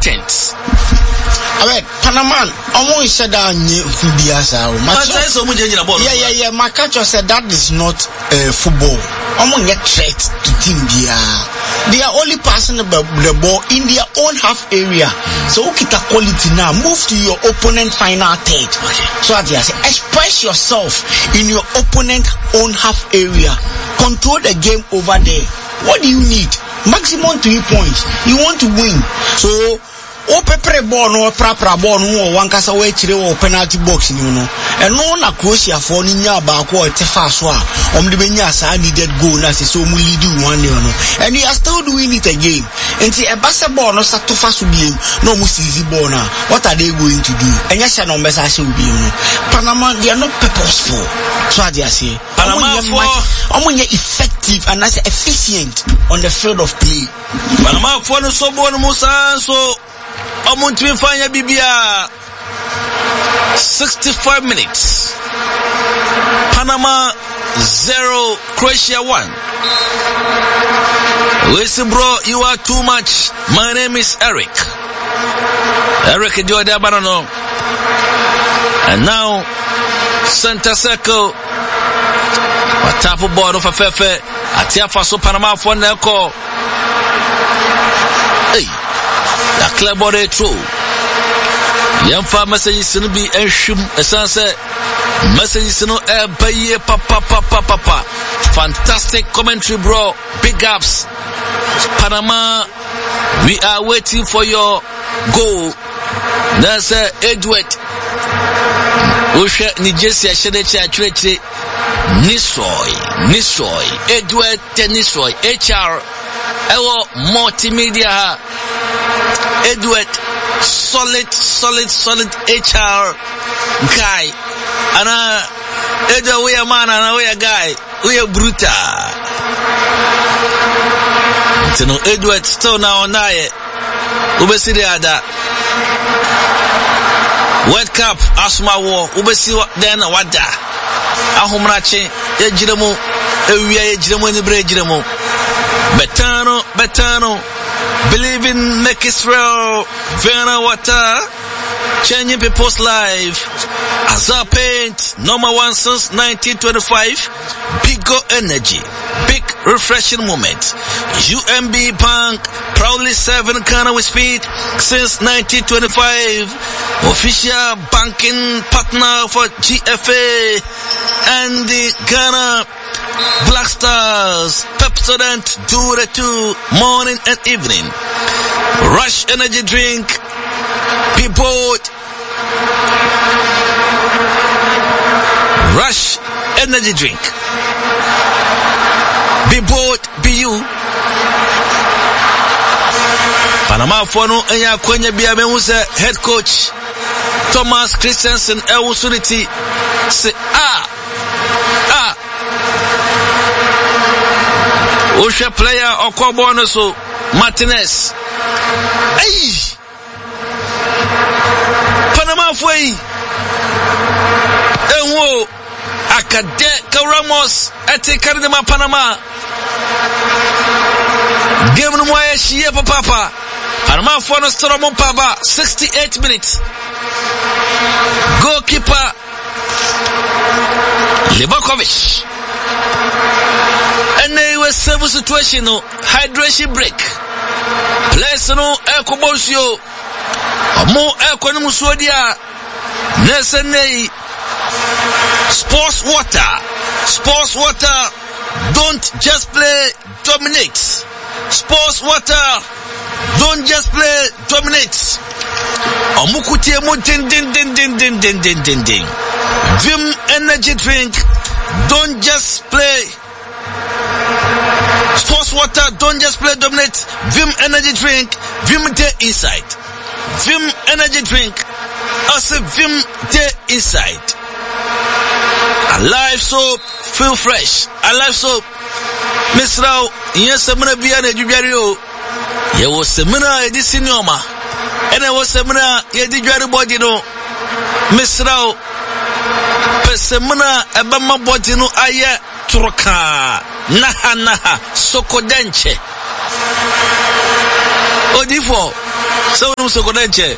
competent. Alright, Panama, almost said that yeah, Makacho said that is not football. Among a threat to Team Dia. They are only passing the ball in their own half area. So kita quality now. Move to your opponent final third. Okay. So as I say, express yourself in your opponent own half area. Control the game over there. What do you need? Maximum 3 points. You want to win. So o pepre ball no prapra ball no wankasa we chire o penalty box ni no e no na Croatia for ni nya ba ko te fa so a de benya sa needed goal na se so mu lead 1-0 no and you are still doing it again enti e basketball no sa to fa so bi no mu seize ball na what are they going to do enya sha no mbesa sha obi no Panama they are not purposeful so I say Panama for effective and as efficient on the field of play Panama for no so bon musa so Omuntu fanya bibia 65 minutes. Panama 0, Croatia 1. Listen bro, you are too much. My name is Eric. Eric Joda Barano. And now center circle. Watapu board of a fefe. Atiafa so Panama for Nelco. Hey. La club body true. Young messages to be a shum, a sunset. Messages to know a baye papa. Fantastic commentary, bro. Big ups. Panama, we are waiting for your goal. That's Edward. Usha Nigeria Shedecha Treche Nisroy. Edward Nisroy. HR. Ewo multimedia. Edward, solid HR guy. And Edward, we a man and we a guy. We a brutal. So no Edward still now on that. Ubesi the other. World Cup Asma War. Ubesi then what da? Ahumrache ejiremu ewia ejiremu ni bre ejiremu. Betano. Believe in make Israel. Vienna water. Changing people's life. Azar Paint. Number 1 since 1925. Big Go Energy. Big refreshing moment. UMB Bank. Proudly serving Ghana with speed since 1925. Official banking partner for GFA and the Ghana Black Stars. Pepsodent do the 2 morning and evening. Rush energy drink. Be bold. Rush energy drink. Be bold, be you. Panama Fono enya kwenye bia meuse head coach Thomas Christensen Ewusuniti say Usha player Okobono so Martinez. Hey! Panama foi. Enwo Akade Ramos ete Cardema Panama. Game no moye shiye papa. Panama for no Stormo Paba 68 minutes. Goalkeeper Livakovic. And they were several situation no hydration break. Place no Ekobosio. Mo Ekonomu Sodia. Nesene Sports water. Don't just play, dominate. Sports water. Don't just play, dominate. Omukutie mo din. Vim energy drink. Don't just play. Sports water. Don't just play, dominate. Vim energy drink. Vim day inside. Vim energy drink. Also Vim day inside. Alive soap. Feel fresh. Alive soap. Miss Rao. Yes, I'm gonna be an educator. Ye was seminar edisi nyoma. Ene was seminar ye di dware body no. Misrao. Pe seminar ebama body no aye troka. Naha sokodenche. Odifo So no so kodenche.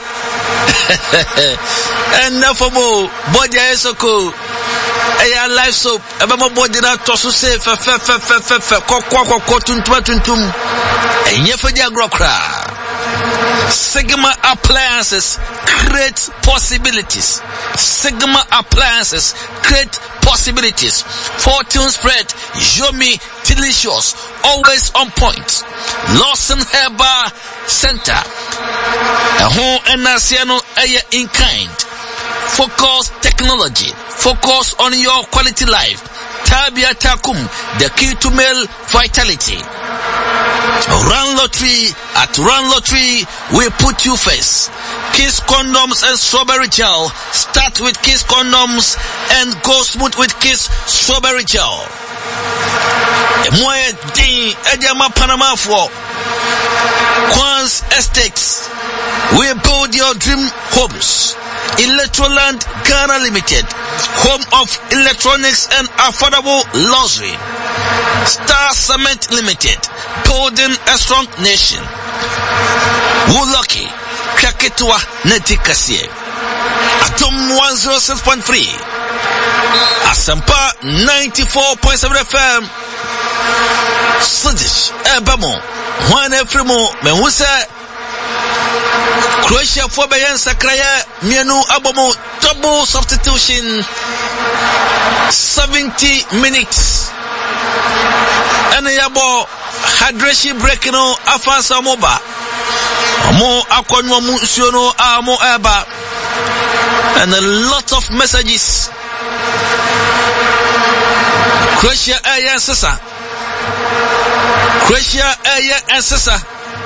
And now for more body esoko. Eya life soap. Eba mo body na tosu se fe kwa tuntum. Enye fe dia grokra. Sigma appliances create possibilities. Sigma appliances create possibilities. Fortune spread, yummy, delicious, always on point. Lawson Herbal Center. A home and Nasiano in kind. Focus technology. Focus on your quality life. Tabia Takum, the key to male vitality. Run Lottery. At Run Lottery, we put you first. Kiss condoms and strawberry gel. Start with Kiss condoms and go smooth with Kiss strawberry gel. Moye din Ediama Panama for Quans Estates. We build your dream homes. Electroland Ghana Limited, home of electronics and affordable luxury. Star Cement Limited, building a strong nation. Wulucky, Kaketwa Netikasie. Atom 106.3. Asampa 94.7 FM. Sudish, Ebamo, Juan Efremo, Menwusa. Croatia for Bayan Sakraya, Mianu Abomo, double substitution, 70 minutes. And Yabo, Hadreshi Brekino, Afansa Moba, Mo Aquanwa Musiono, Amo Aba, and a lot of messages. Croatia Aya Sessa. Croatia Aya Sessa.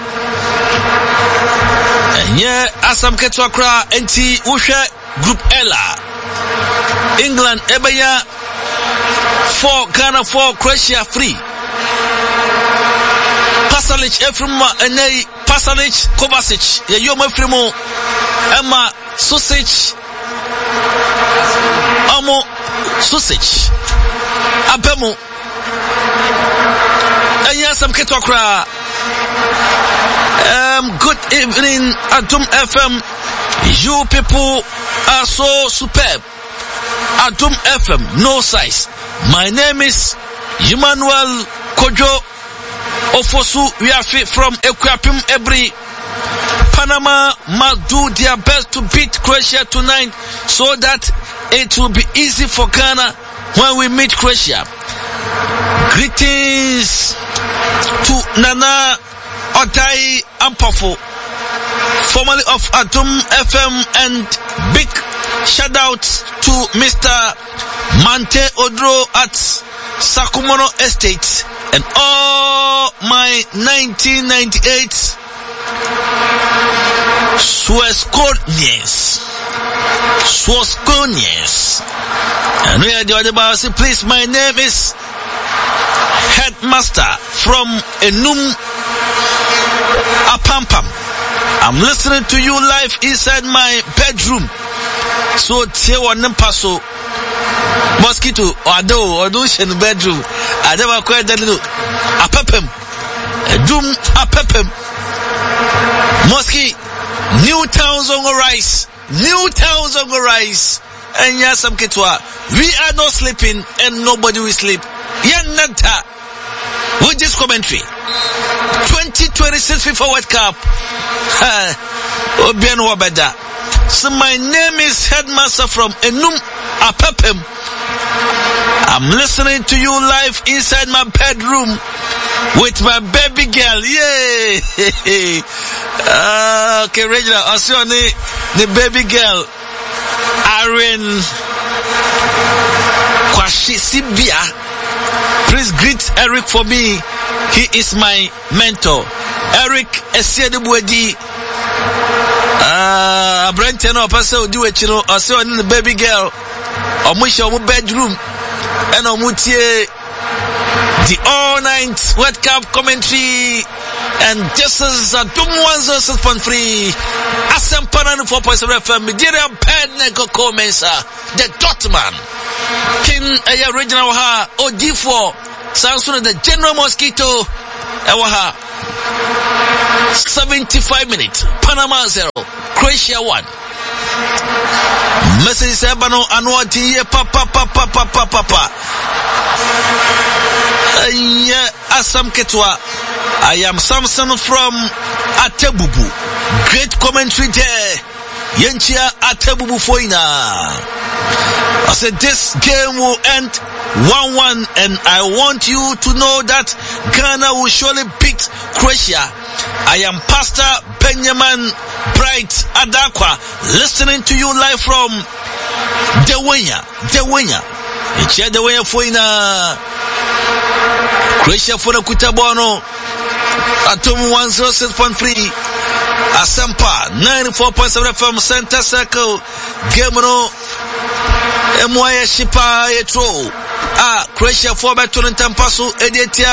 Yeah, Asam Ketwakra, NT Usha Group Ella. England, Ebaya 4, Ghana 4, Croatia 3. Pasalic, Efrema, Ene, Pasalic, Kovacic, Yoma Fremo, Emma, Susic, Amo, Susic, Abemo. And yes, Asam Ketwakra. Good evening, Adum FM. You people are so superb. Adum FM, no size. My name is Emmanuel Kojo Ofosu. We are from Equapim Ebri. Panama must do their best to beat Croatia tonight so that it will be easy for Ghana when we meet Croatia. Greetings to Nana Otai Ampafo, formerly of Adum FM, and big shout out to Mr. Mante Odro at Sakumono Estate and all my 1998 Swasconians. And we are the other boss. Please, my name is Headmaster from Enum Apampam. I'm listening to you live inside my bedroom. So Tewa Nempaso Mosquito or in the bedroom. I never quite that little Apapem. Doom Apapem. Mosquito. New towns on the rise. New towns on the rise. And Yasam Ketwa. We are not sleeping and nobody will sleep. Yanata. With this commentary. 2026 FIFA World Cup. Obian Wabeda. So my name is Headmaster from Enum Apapem. I'm listening to you live inside my bedroom with my baby girl. Yay! Okay, Regina, I see the baby girl. Aaron Kwashisibia. Please greet Eric for me. He is my mentor. Eric Esiedebwedi. Brenton or Pastor do it, I saw the baby girl. Omusha bedroom. And Omutie the all-night World Cup commentary. And just as Adum 106.3 Asampana 4.7 FM Nigeria Pednego Comensa the Dotman King Aya Regional Ha OD4 Samsung the General Mosquito Ewaha 75 minutes. Panama 0, Croatia 1. Message Sebano Anuati papa. Asam Ketwa. I am Samson from Atebubu. Great commentary there. Yenchia Atebubu Foina. I said this game will end 1-1 and I want you to know that Ghana will surely beat Croatia. I am Pastor Benjamin Bright Adakwa, listening to you live from Dewenya. Yenchia Dewenya Foina. Croatia for the Kutabono. Atom 106.3. Asampa 94.7 FM Center Circle. Gemino Mwaya Shipa Etro. Croatia 4 by 20 Tampasu Edetia.